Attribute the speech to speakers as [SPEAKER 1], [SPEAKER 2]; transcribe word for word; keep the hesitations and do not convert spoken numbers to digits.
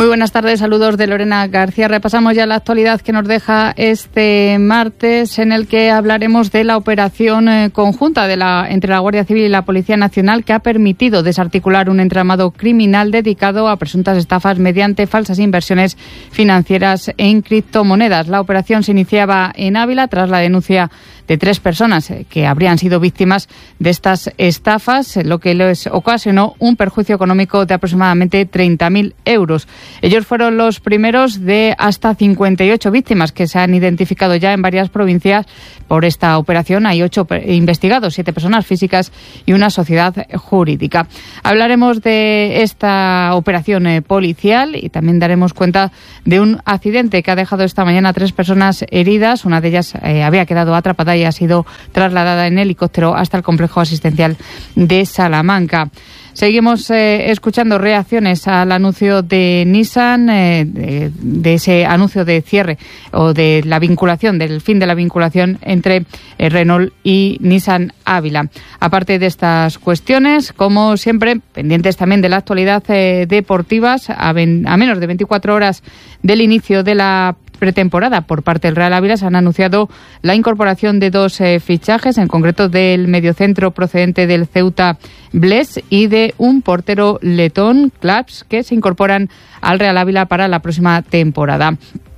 [SPEAKER 1] Muy buenas tardes, saludos de Lorena García. Repasamos ya la actualidad que nos deja este martes, en el que hablaremos de la operación eh, conjunta de la, entre la Guardia Civil y la Policía Nacional, que ha permitido desarticular un entramado criminal dedicado a presuntas estafas mediante falsas inversiones financieras en criptomonedas. La operación se iniciaba en Ávila tras la denuncia de tres personas que habrían sido víctimas de estas estafas, lo que les ocasionó un perjuicio económico de aproximadamente treinta mil euros. Ellos fueron los primeros de hasta cincuenta y ocho víctimas que se han identificado ya en varias provincias por esta operación. Hay ocho investigados, siete personas físicas y una sociedad jurídica. Hablaremos de esta operación eh, policial y también daremos cuenta de un accidente que ha dejado esta mañana a tres personas heridas. Una de ellas eh, había quedado atrapada y ha sido trasladada en helicóptero hasta el complejo asistencial de Salamanca. Seguimos eh, escuchando reacciones al anuncio de Nissan, eh, de, de ese anuncio de cierre o de la vinculación, del fin de la vinculación entre eh, Renault y Nissan Ávila. Aparte de estas cuestiones, como siempre, pendientes también de la actualidad eh, deportivas, a, ven, a menos de veinticuatro horas del inicio de la pretemporada por parte del Real Ávila, se han anunciado la incorporación de dos eh, fichajes, en concreto del mediocentro procedente del Ceuta Bles y de un portero letón, Claps, que se incorporan al Real Ávila para la próxima temporada.